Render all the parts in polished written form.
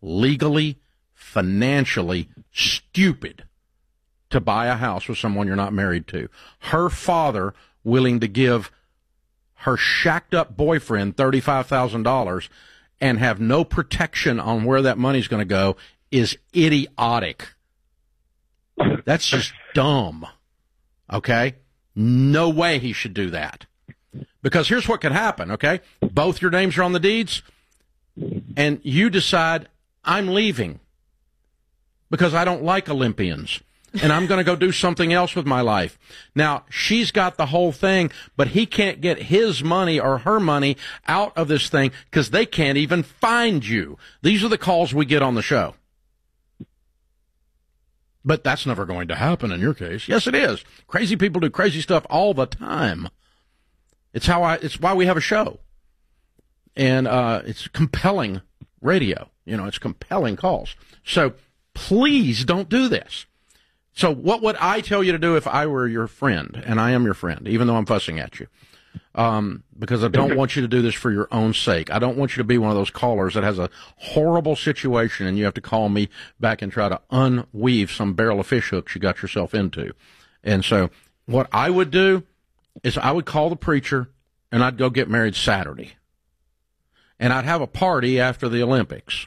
legally, financially stupid to buy a house with someone you're not married to. Her father willing to give her shacked up boyfriend $35,000 and have no protection on where that money's going to go is idiotic. That's just dumb. Okay? No way he should do that. Because here's what could happen, okay? Both your names are on the deeds, and you decide, I'm leaving because I don't like Olympians, and I'm going to go do something else with my life. Now, she's got the whole thing, but he can't get his money or her money out of this thing because they can't even find you. These are the calls we get on the show. But that's never going to happen in your case. Yes, it is. Crazy people do crazy stuff all the time. It's why we have a show. And it's compelling radio. You know, it's compelling calls. So please don't do this. So what would I tell you to do if I were your friend? And I am your friend, even though I'm fussing at you. Because I don't want you to do this for your own sake. I don't want you to be one of those callers that has a horrible situation and you have to call me back and try to unweave some barrel of fish hooks you got yourself into. And so what I would do is I would call the preacher and I'd go get married Saturday. And I'd have a party after the Olympics.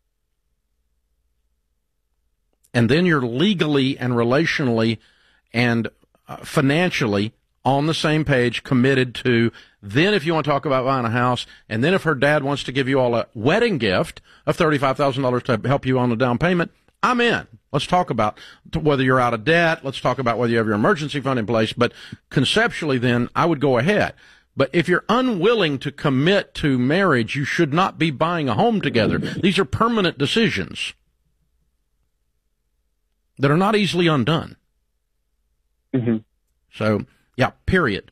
And then you're legally and relationally and financially on the same page, committed to, then if you want to talk about buying a house, and then if her dad wants to give you all a wedding gift of $35,000 to help you on the down payment, I'm in. Let's talk about whether you're out of debt. Let's talk about whether you have your emergency fund in place. But conceptually, then, I would go ahead. But if you're unwilling to commit to marriage, you should not be buying a home together. These are permanent decisions that are not easily undone. Mm-hmm. So, yeah, period.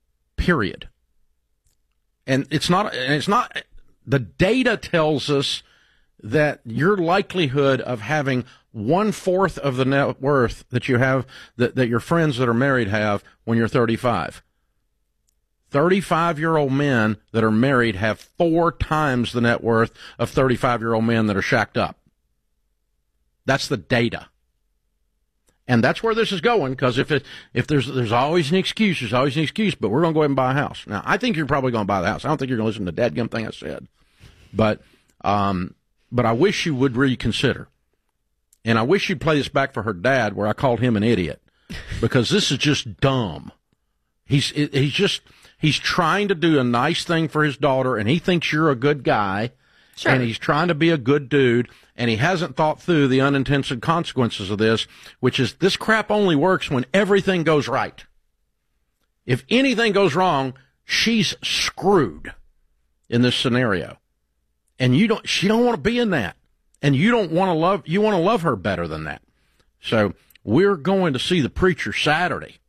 And it's not, the data tells us that your likelihood of having 1/4 of the net worth that you have, that your friends that are married have when you're 35. 35-year-old men that are married have 4 times the net worth of 35-year-old men that are shacked up. That's the data. And that's where this is going, because if there's always an excuse, but we're going to go ahead and buy a house. Now, I think you're probably going to buy the house. I don't think you're going to listen to the dadgum thing I said. But I wish you would reconsider. And I wish you'd play this back for her dad where I called him an idiot, because this is just dumb. He's trying to do a nice thing for his daughter, and he thinks you're a good guy. Sure. And he's trying to be a good dude, and he hasn't thought through the unintended consequences of this, which is this crap only works when everything goes right. If anything goes wrong, she's screwed in this scenario. And she don't want to be in that. And you want to love her better than that. So we're going to see the preacher Saturday.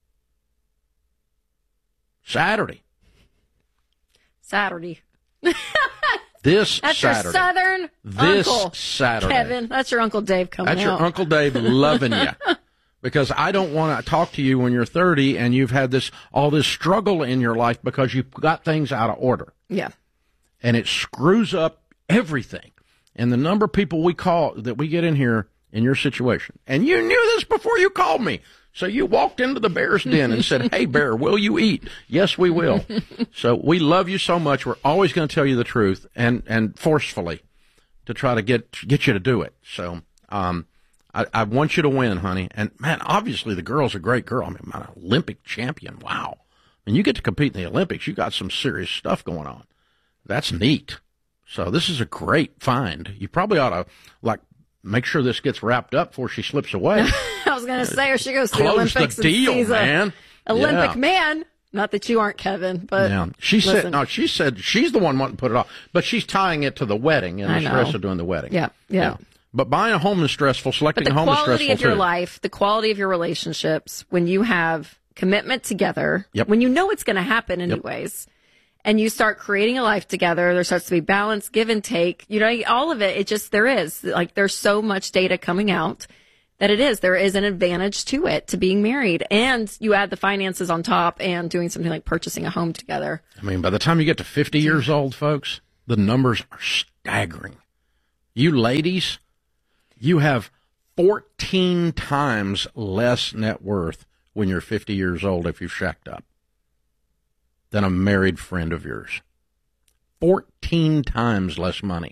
That's Saturday. Your Southern uncle, Saturday. Kevin. That's your Uncle Dave coming out. That's your Uncle Dave loving you. Because I don't want to talk to you when you're 30 and you've had all this struggle in your life because you've got things out of order. Yeah. And it screws up everything. And the number of people that we get in here in your situation. And you knew this before you called me. So you walked into the Bear's Den and said, "Hey, Bear, will you eat?" Yes, we will. So we love you so much. We're always going to tell you the truth and forcefully to try to get you to do it. So I want you to win, honey. And, man, obviously the girl's a great girl. I mean, an Olympic champion. Wow. When you get to compete in the Olympics, you got some serious stuff going on. That's neat. So this is a great find. You probably ought to, make sure this gets wrapped up before she slips away. I was going to say, or she goes to the Close Olympics the deal, and sees man. Olympic man. Not that you aren't, Kevin, but yeah. She said she's the one wanting to put it off, but she's tying it to the wedding and the stress of doing the wedding. Yeah. But buying a home is stressful. Selecting a home is stressful too. The quality of your life, the quality of your relationships, when you have commitment together, when you know it's going to happen anyways. And you start creating a life together, there starts to be balance, give and take. You know, all of it, there's so much data coming out that there is an advantage to it, to being married. And you add the finances on top and doing something like purchasing a home together. I mean, by the time you get to 50 years old, folks, the numbers are staggering. You ladies, you have 14 times less net worth when you're 50 years old if you've shacked up than a married friend of yours. 14 times less money.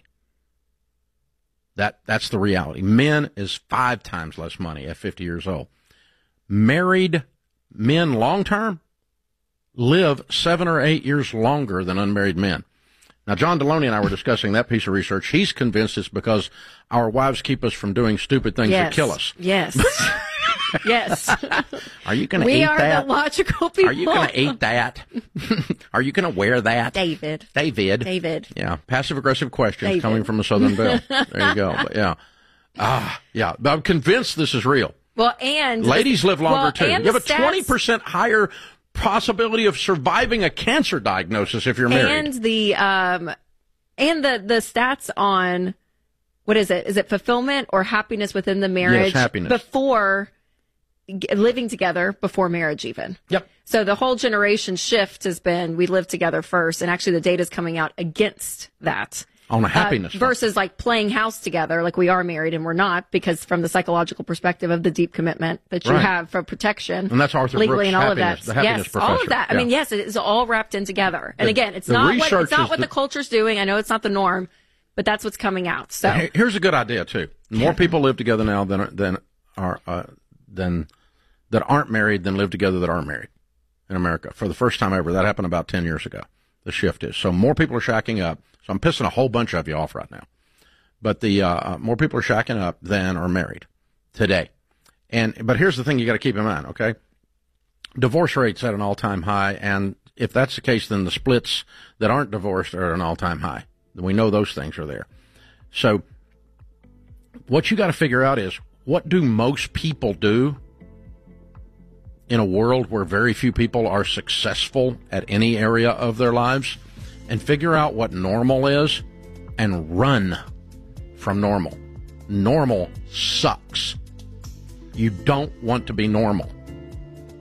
That's the reality. Men is 5 times less money at 50 years old. Married men long-term live 7 or 8 years longer than unmarried men. Now, John Deloney and I were discussing that piece of research. He's convinced it's because our wives keep us from doing stupid things that kill us. Yes. Yes. Are you going to eat that? We are the logical people. Are you going to eat that? Are you going to wear that? David. Yeah. Passive-aggressive questions coming from a Southern Belle. There you go. But yeah. But I'm convinced this is real. Well, and ladies live longer too. You have a stats, 20% higher possibility of surviving a cancer diagnosis if you're married. And the stats on, what is it? Is it fulfillment or happiness within the marriage? Yes, happiness. Before living together, before marriage even. Yep. So the whole generation shift has been, we live together first, and actually the data is coming out against that. On a happiness versus like playing house together, like we are married and we're not, because from the psychological perspective of the deep commitment that you have for protection, and that's Arthur legally Brooks, and all of that. The happiness professor. All of that. I mean, yes, it is all wrapped in together. And again, it's not what the culture's doing. I know it's not the norm, but that's what's coming out. So here's a good idea too. More people live together now that aren't married than live together that are married in America. For the first time ever, that happened about 10 years ago. The shift is. So more people are shacking up. So I'm pissing a whole bunch of you off right now. But the more people are shacking up than are married today. But here's the thing you got to keep in mind, okay? Divorce rates at an all-time high, and if that's the case, then the splits that aren't divorced are at an all-time high. We know those things are there. So what you got to figure out is, what do most people do in a world where very few people are successful at any area of their lives? And figure out what normal is and run from normal. Normal sucks. You don't want to be normal.